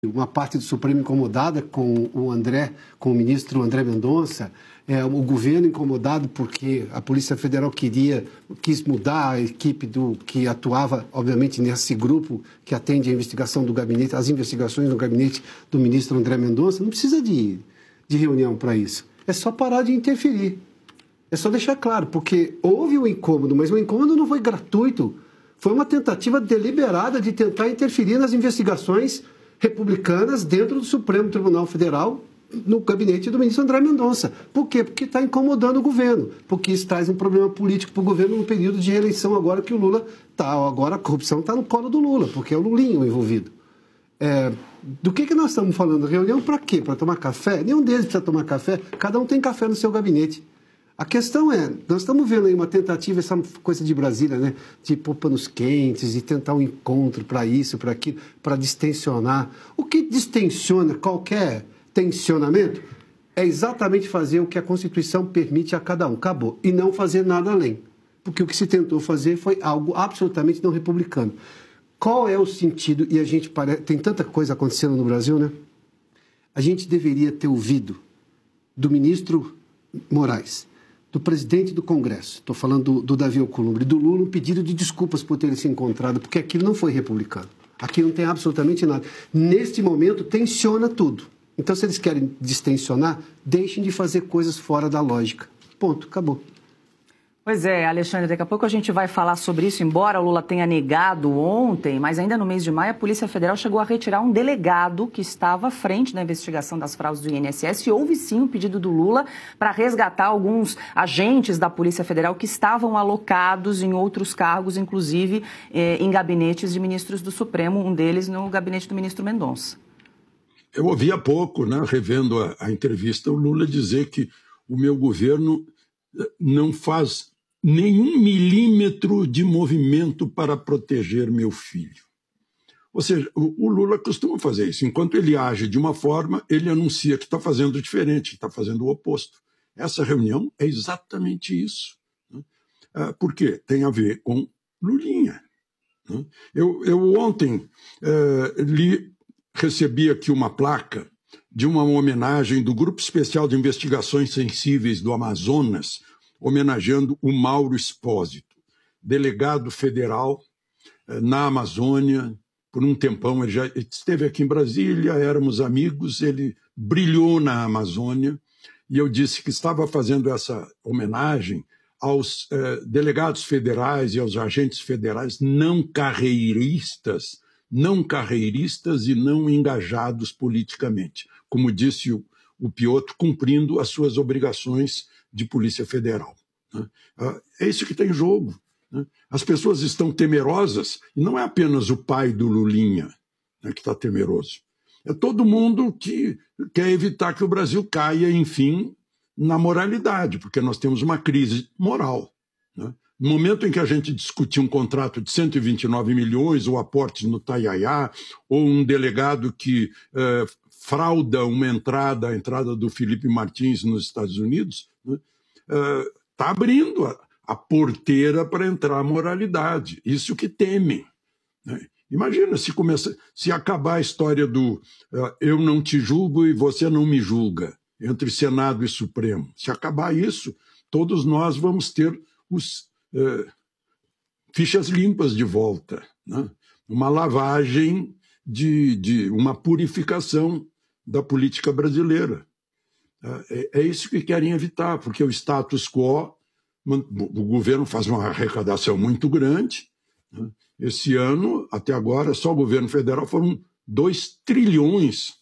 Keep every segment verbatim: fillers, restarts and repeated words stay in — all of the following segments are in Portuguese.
uma parte do Supremo incomodada com o André, com o ministro André Mendonça, é, o governo incomodado porque a Polícia Federal queria, quis mudar a equipe do, que atuava, obviamente, nesse grupo que atende a investigação do gabinete, as investigações no gabinete do ministro André Mendonça. Não precisa de, de reunião para isso. É só parar de interferir. É só deixar claro, porque houve um incômodo, mas o incômodo não foi gratuito. Foi uma tentativa deliberada de tentar interferir nas investigações republicanas dentro do Supremo Tribunal Federal, no gabinete do ministro André Mendonça. Por quê? Porque está incomodando o governo, porque isso traz um problema político para o governo no período de reeleição agora que o Lula está, agora a corrupção está no colo do Lula, porque é o Lulinho envolvido. É, do que, que nós estamos falando? Reunião para quê? Para tomar café? Nenhum deles precisa tomar café, cada um tem café no seu gabinete. A questão é, nós estamos vendo aí uma tentativa, essa coisa de Brasília, né, de pôr panos quentes e tentar um encontro para isso, para aquilo, para distensionar. O que distensiona qualquer tensionamento é exatamente fazer o que a Constituição permite a cada um, acabou, e não fazer nada além, porque o que se tentou fazer foi algo absolutamente não republicano. Qual é o sentido, e a gente pare... tem tanta coisa acontecendo no Brasil, né? A gente deveria ter ouvido do ministro Moraes, do presidente do Congresso, estou falando do, do Davi Alcolumbre, do Lula, um pedido de desculpas por terem se encontrado, porque aquilo não foi republicano. Aqui não tem absolutamente nada. Neste momento, tensiona tudo. Então, se eles querem distensionar, deixem de fazer coisas fora da lógica. Ponto, acabou. Pois é, Alexandre, daqui a pouco a gente vai falar sobre isso, embora o Lula tenha negado ontem, mas ainda no mês de maio a Polícia Federal chegou a retirar um delegado que estava à frente da investigação das fraudes do I N S S e houve sim um pedido do Lula para resgatar alguns agentes da Polícia Federal que estavam alocados em outros cargos, inclusive eh, em gabinetes de ministros do Supremo, um deles no gabinete do ministro Mendonça. Eu ouvi há pouco, né, revendo a, a entrevista, o Lula dizer que o meu governo não faz nenhum milímetro de movimento para proteger meu filho. Ou seja, o, o Lula costuma fazer isso. Enquanto ele age de uma forma, ele anuncia que está fazendo diferente, está fazendo o oposto. Essa reunião é exatamente isso. Né? Ah, por quê? Tem a ver com Lulinha. Né? Eu, eu ontem eh, li, recebi aqui uma placa de uma homenagem do Grupo Especial de Investigações Sensíveis do Amazonas, homenageando o Mauro Espósito, delegado federal eh, na Amazônia. Por um tempão, ele já esteve aqui em Brasília, éramos amigos, ele brilhou na Amazônia, e eu disse que estava fazendo essa homenagem aos eh, delegados federais e aos agentes federais não carreiristas, não carreiristas e não engajados politicamente, como disse o, o Piotr, cumprindo as suas obrigações de Polícia Federal. Né? É isso que está em jogo. Né? As pessoas estão temerosas, e não é apenas o pai do Lulinha, né, que está temeroso. É todo mundo que quer evitar que o Brasil caia, enfim, na moralidade, porque nós temos uma crise moral. Né? No momento em que a gente discutir um contrato de cento e vinte e nove milhões, ou aportes no Taiaiá, ou um delegado que eh, frauda uma entrada, a entrada do Felipe Martins nos Estados Unidos, está né, uh, abrindo a, a porteira para entrar a moralidade. Isso que temem. Né? Imagina se, começa, se acabar a história do uh, eu não te julgo e você não me julga, entre Senado e Supremo. Se acabar isso, todos nós vamos ter os uh, fichas limpas de volta. Né? Uma lavagem, de, de uma purificação da política brasileira. É, é isso que querem evitar, porque o status quo, o governo faz uma arrecadação muito grande. Né? Esse ano, até agora, só o governo federal foram dois trilhões.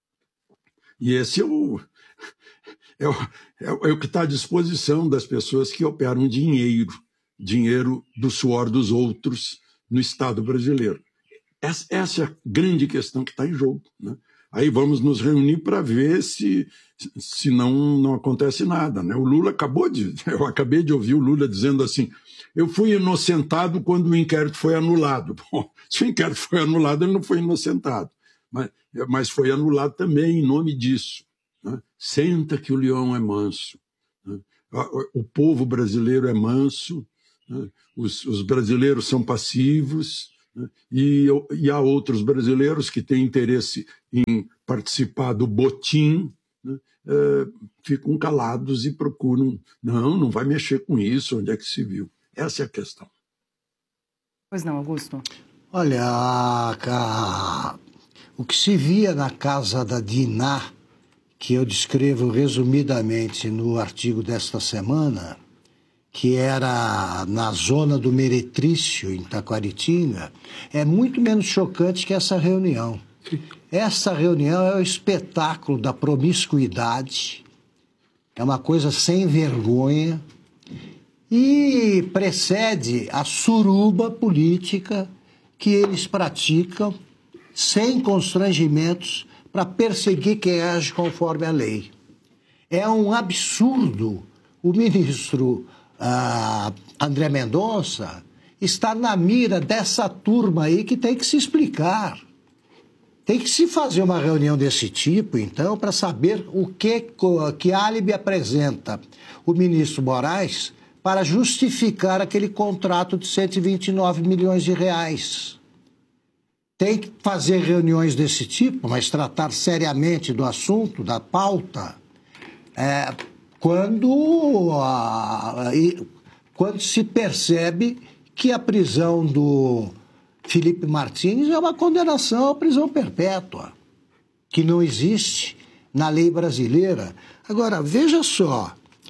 E esse é o, é o, é o que está à disposição das pessoas que operam dinheiro, dinheiro do suor dos outros no Estado brasileiro. Essa, essa é a grande questão que está em jogo. Né? Aí vamos nos reunir para ver se, se não, não acontece nada. Né? O Lula acabou de... Eu acabei de ouvir o Lula dizendo assim, eu fui inocentado quando o inquérito foi anulado. Bom, se o inquérito foi anulado, ele não foi inocentado. Mas, mas foi anulado também em nome disso. Né? Senta que o leão é manso. Né? O povo brasileiro é manso, né? os, os brasileiros são passivos, né? E, e há outros brasileiros que têm interesse em participar do botim, né? É, ficam calados e procuram, não, não vai mexer com isso, onde é que se viu? Essa é a questão. Pois não, Augusto? Olha, a, a, o que se via na casa da Diná, que eu descrevo resumidamente no artigo desta semana, que era na zona do Meretrício, em Taquaritinga, é muito menos chocante que essa reunião. Essa reunião é o espetáculo da promiscuidade, é uma coisa sem vergonha e precede a suruba política que eles praticam sem constrangimentos para perseguir quem age conforme a lei. É um absurdo o ministro ah, André Mendonça estar na mira dessa turma aí que tem que se explicar. Tem que se fazer uma reunião desse tipo, então, para saber o que, que álibi apresenta o ministro Moraes para justificar aquele contrato de cento e vinte e nove milhões de reais. Tem que fazer reuniões desse tipo, mas tratar seriamente do assunto, da pauta, é, quando, a, quando se percebe que a prisão do Felipe Martins é uma condenação à prisão perpétua, que não existe na lei brasileira. Agora, veja só,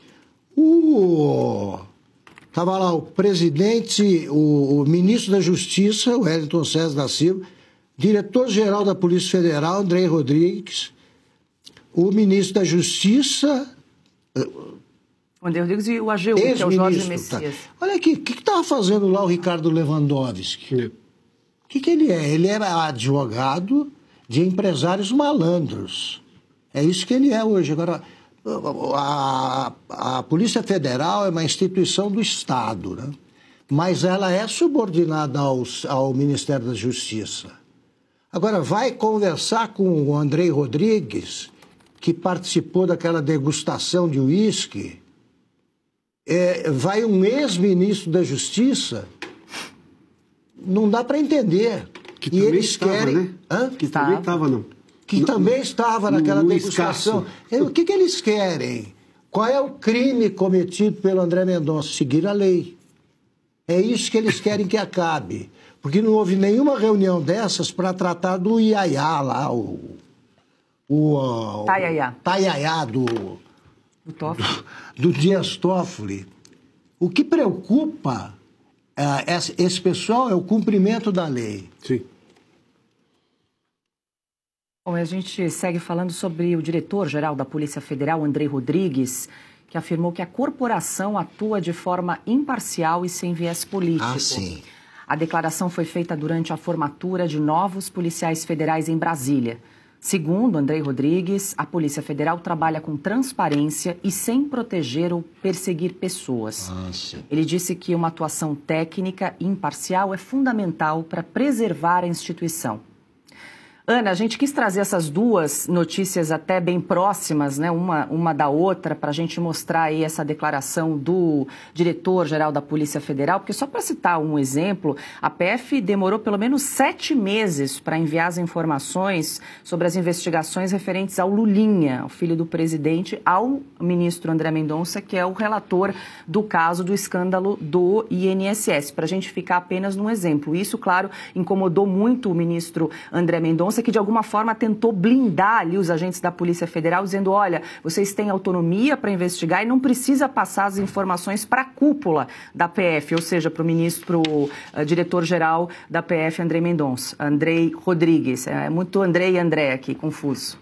o... estava lá o presidente, o, o ministro da Justiça, o Wellington César da Silva, diretor-geral da Polícia Federal, Andrei Rodrigues, o ministro da Justiça... O Andrei Rodrigues e o A G U, que é o Jorge Messias. Tá. Olha aqui, o que estava fazendo lá o Ricardo Lewandowski? É. O que, que ele é? Ele era advogado de empresários malandros. É isso que ele é hoje. Agora, a, a Polícia Federal é uma instituição do Estado, né? Mas ela é subordinada ao, ao Ministério da Justiça. Agora, vai conversar com o Andrei Rodrigues, que participou daquela degustação de uísque. É, vai um ex-ministro da Justiça... Não dá para entender. Que e também eles estava, querem... né? Hã? Que também estava, não. Que no, também estava naquela no degustação. E, o que, que eles querem? Qual é o crime cometido pelo André Mendonça? Seguir a lei. É isso que eles querem que acabe. Porque não houve nenhuma reunião dessas para tratar do Iaiá lá, o... o Taiaiá. Taiaiá do... Do Toffoli. Do Dias Toffoli. O que preocupa... Uh, esse pessoal é o cumprimento da lei. Sim. Bom, a gente segue falando sobre o diretor-geral da Polícia Federal, Andrei Rodrigues, que afirmou que a corporação atua de forma imparcial e sem viés político. Ah, sim. A declaração foi feita durante a formatura de novos policiais federais em Brasília. Segundo Andrei Rodrigues, a Polícia Federal trabalha com transparência e sem proteger ou perseguir pessoas. Ah, sim. Ele disse que uma atuação técnica e imparcial é fundamental para preservar a instituição. Ana, a gente quis trazer essas duas notícias até bem próximas, né, uma, uma da outra, para a gente mostrar aí essa declaração do diretor-geral da Polícia Federal, porque só para citar um exemplo, a P F demorou pelo menos sete meses para enviar as informações sobre as investigações referentes ao Lulinha, o filho do presidente, ao ministro André Mendonça, que é o relator do caso do escândalo do I N S S, para a gente ficar apenas num exemplo. Isso, claro, incomodou muito o ministro André Mendonça, que de alguma forma tentou blindar ali os agentes da Polícia Federal, dizendo, olha, vocês têm autonomia para investigar e não precisa passar as informações para a cúpula da P F, ou seja, para o ministro, para o uh, diretor-geral da P F, Andrei Mendonça, Andrei Rodrigues. É muito Andrei e André aqui, confuso.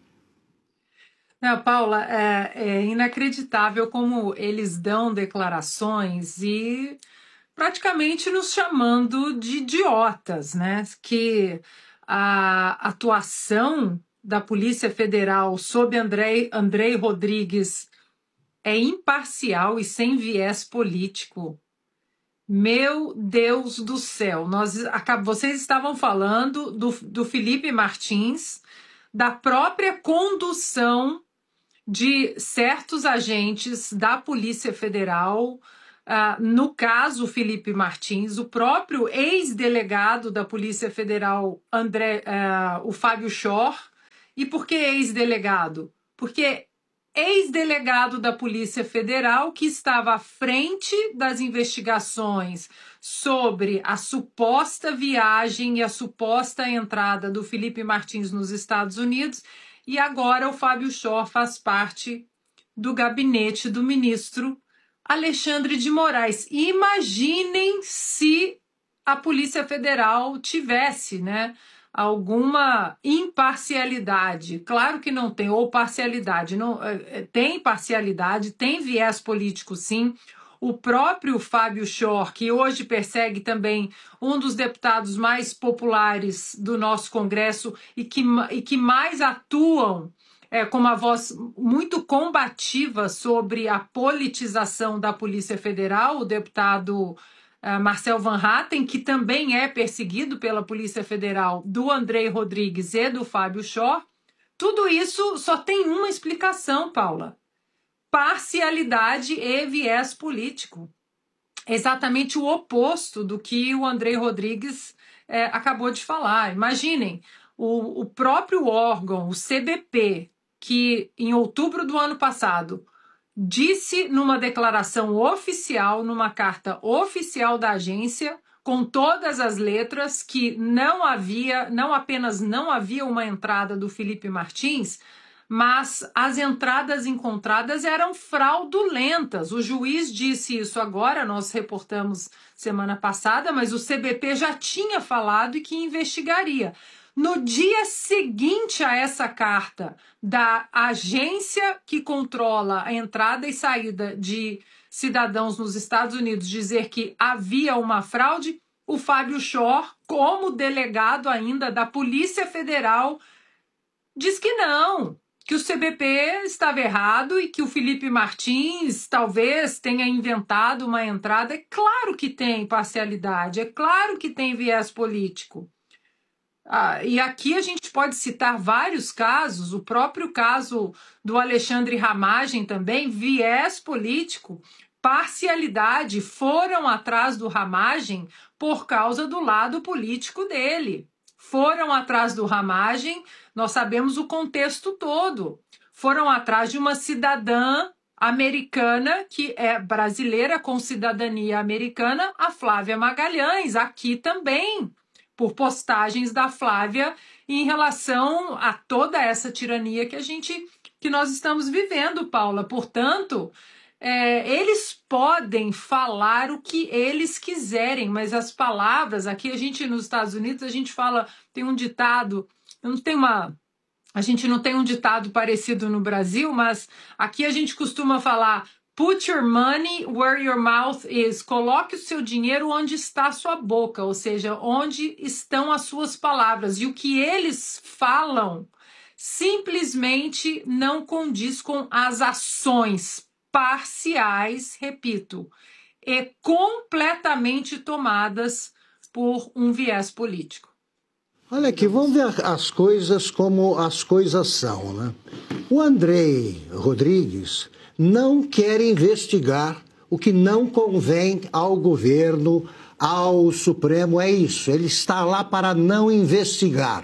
Não, Paula, é, é inacreditável como eles dão declarações e praticamente nos chamando de idiotas, né? Que a atuação da Polícia Federal sob Andrei, Andrei Rodrigues é imparcial e sem viés político. Meu Deus do céu, nós, vocês estavam falando do, do Felipe Martins, da própria condução de certos agentes da Polícia Federal Uh, no caso Felipe Martins, o próprio ex-delegado da Polícia Federal, André, uh, o Fábio Schor. E por que ex-delegado? Porque ex-delegado da Polícia Federal que estava à frente das investigações sobre a suposta viagem e a suposta entrada do Felipe Martins nos Estados Unidos, e agora o Fábio Schor faz parte do gabinete do ministro Alexandre de Moraes. E imaginem se a Polícia Federal tivesse, né, alguma imparcialidade. Claro que não tem, ou parcialidade. Não, tem parcialidade, tem viés político, sim. O próprio Fábio Schor, que hoje persegue também um dos deputados mais populares do nosso Congresso e que, e que mais atuam É, com uma voz muito combativa sobre a politização da Polícia Federal, o deputado uh, Marcel Van Hatten, que também é perseguido pela Polícia Federal, do André Rodrigues e do Fábio Schor. Tudo isso só tem uma explicação, Paula: parcialidade e viés político. Exatamente o oposto do que o André Rodrigues eh, acabou de falar. Imaginem, o, o próprio órgão, o C B P, que em outubro do ano passado disse numa declaração oficial, numa carta oficial da agência, com todas as letras, que não havia, não apenas não havia uma entrada do Felipe Martins, mas as entradas encontradas eram fraudulentas. O juiz disse isso agora, nós reportamos semana passada, mas o C B P já tinha falado e que investigaria. No dia seguinte a essa carta da agência que controla a entrada e saída de cidadãos nos Estados Unidos dizer que havia uma fraude, o Fábio Schor, como delegado ainda da Polícia Federal, diz que não, que o C B P estava errado e que o Felipe Martins talvez tenha inventado uma entrada. É claro que tem parcialidade, é claro que tem viés político. Ah, e aqui a gente pode citar vários casos, o próprio caso do Alexandre Ramagem também, viés político, parcialidade, foram atrás do Ramagem por causa do lado político dele. Foram atrás do Ramagem, nós sabemos o contexto todo, foram atrás de uma cidadã americana, que é brasileira com cidadania americana, a Flávia Magalhães, aqui também, por postagens da Flávia em relação a toda essa tirania que a gente, que nós estamos vivendo, Paula. Portanto, é, eles podem falar o que eles quiserem, mas as palavras, aqui a gente nos Estados Unidos, a gente fala, tem um ditado, eu não tenho uma, a gente não tem um ditado parecido no Brasil, mas aqui a gente costuma falar: put your money where your mouth is. Coloque o seu dinheiro onde está a sua boca, ou seja, onde estão as suas palavras. E o que eles falam simplesmente não condiz com as ações parciais, repito, e completamente tomadas por um viés político. Olha aqui, vamos ver as coisas como as coisas são, né? O André Rodrigues não quer investigar o que não convém ao governo, ao Supremo, é isso. Ele está lá para não investigar.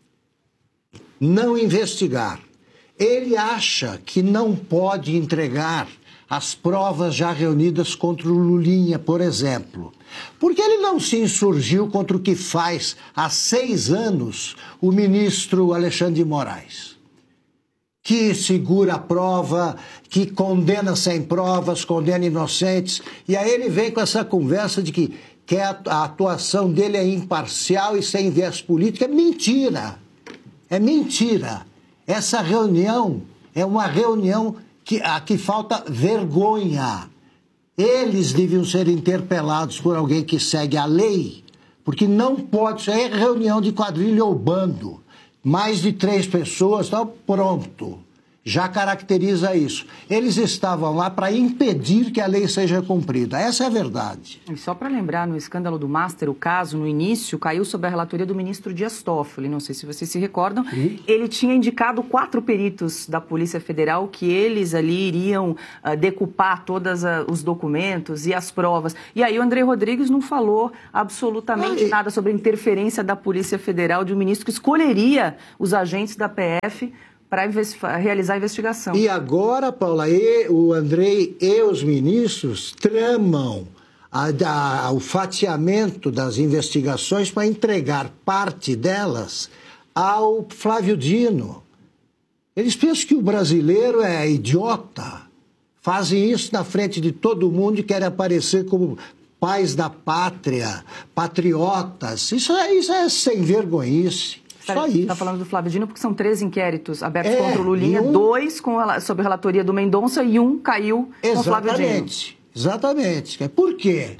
Não investigar. Ele acha que não pode entregar as provas já reunidas contra o Lulinha, por exemplo. Porque ele não se insurgiu contra o que faz há seis anos o ministro Alexandre de Moraes, que segura a prova, que condena sem provas, condena inocentes, e aí ele vem com essa conversa de que, que a atuação dele é imparcial e sem viés político. É mentira, é mentira. Essa reunião é uma reunião que, a que falta vergonha. Eles deviam ser interpelados por alguém que segue a lei, porque não pode ser reunião de quadrilha ou bando. Mais de três pessoas, tá, pronto. já caracteriza isso. Eles estavam lá para impedir que a lei seja cumprida. Essa é a verdade. E só para lembrar, no escândalo do Master, o caso, no início, caiu sob a relatoria do ministro Dias Toffoli. Não sei se vocês se recordam. Uhum. Ele tinha indicado quatro peritos da Polícia Federal que eles ali iriam uh, decupar todos uh, os documentos e as provas. E aí o André Rodrigues não falou absolutamente Ai. nada sobre a interferência da Polícia Federal, de um ministro que escolheria os agentes da P F para realizar a investigação. E agora, Paula, e, o Andrei e os ministros tramam a, a, o fatiamento das investigações para entregar parte delas ao Flávio Dino. Eles pensam que o brasileiro é idiota. Fazem isso na frente de todo mundo e querem aparecer como pais da pátria, patriotas. Isso é, isso é sem vergonhice. Só isso. Está falando do Flávio Dino porque são três inquéritos abertos é, contra o Lulinha, um... dois com a, sob a relatoria do Mendonça e um caiu com o Flávio Dino. Exatamente, exatamente. Por quê?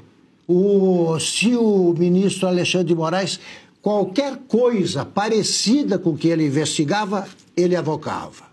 O, se o ministro Alexandre de Moraes, qualquer coisa parecida com o que ele investigava, ele avocava.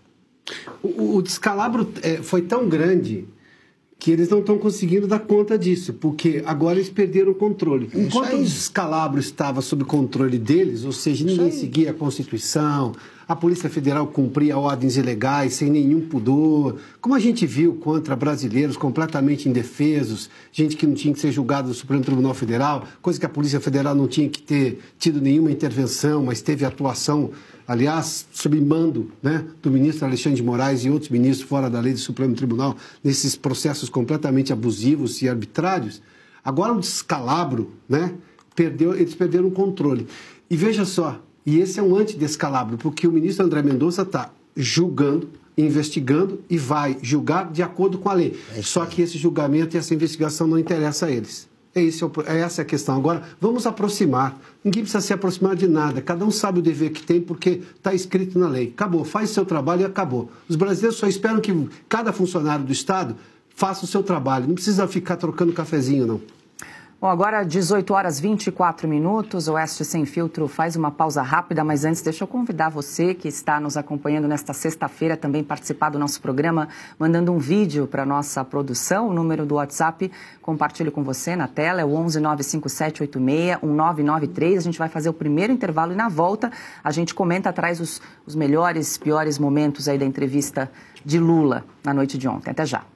O, o descalabro é, foi tão grande que eles não estão conseguindo dar conta disso, porque agora eles perderam o controle. Enquanto o descalabro estava sob controle deles, ou seja, ninguém seguia a Constituição, a Polícia Federal cumpria ordens ilegais sem nenhum pudor, como a gente viu contra brasileiros completamente indefesos, gente que não tinha que ser julgada no Supremo Tribunal Federal, coisa que a Polícia Federal não tinha que ter tido nenhuma intervenção, mas teve atuação, aliás, sob mando, né, do ministro Alexandre de Moraes e outros ministros fora da lei do Supremo Tribunal, nesses processos completamente abusivos e arbitrários. Agora o descalabro, né, perdeu, eles perderam o controle. E veja só, e esse é um antidescalabro, porque o ministro André Mendonça está julgando, investigando e vai julgar de acordo com a lei. É só que esse julgamento e essa investigação não interessa a eles. É, esse, é essa a questão. Agora, vamos aproximar. Ninguém precisa se aproximar de nada. Cada um sabe o dever que tem porque está escrito na lei. Acabou. Faz o seu trabalho e acabou. Os brasileiros só esperam que cada funcionário do Estado faça o seu trabalho. Não precisa ficar trocando cafezinho, não. Bom, agora dezoito horas e vinte e quatro minutos, o Oeste Sem Filtro faz uma pausa rápida, mas antes deixa eu convidar você que está nos acompanhando nesta sexta-feira também participar do nosso programa, mandando um vídeo para a nossa produção. O número do WhatsApp compartilho com você na tela, é o onze nove cinco sete oito seis um nove nove três. A gente vai fazer o primeiro intervalo e na volta a gente comenta, traz os, os melhores, piores momentos aí da entrevista de Lula na noite de ontem. Até já.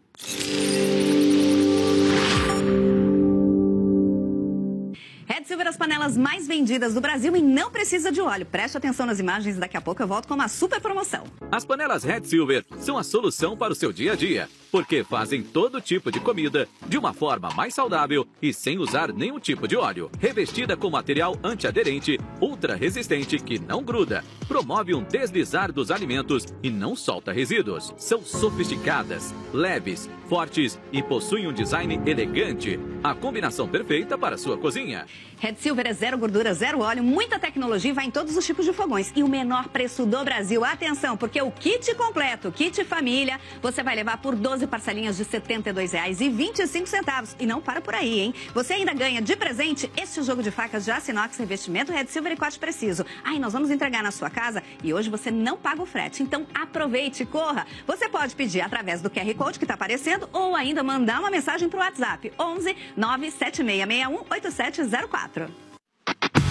Red Silver, as panelas mais vendidas do Brasil e não precisa de óleo. Preste atenção nas imagens, daqui a pouco eu volto com uma super promoção. As panelas Red Silver são a solução para o seu dia a dia, porque fazem todo tipo de comida de uma forma mais saudável e sem usar nenhum tipo de óleo. Revestida com material antiaderente, ultra resistente que não gruda, promove um deslizar dos alimentos e não solta resíduos. São sofisticadas, leves, fortes e possuem um design elegante. A combinação perfeita para a sua cozinha. Red Silver é zero gordura, zero óleo, muita tecnologia e vai em todos os tipos de fogões. E o menor preço do Brasil. Atenção, porque o kit completo, kit família, você vai levar por doze parcelinhas de setenta e dois reais e vinte e cinco centavos. E não para por aí, hein? Você ainda ganha de presente este jogo de facas de aço inox, revestimento Red Silver e corte preciso. Aí nós vamos entregar na sua casa e hoje você não paga o frete. Então aproveite, corra. Você pode pedir através do Q R Code que está aparecendo ou ainda mandar uma mensagem para o WhatsApp onze nove sete seis seis um oito sete zero quatro.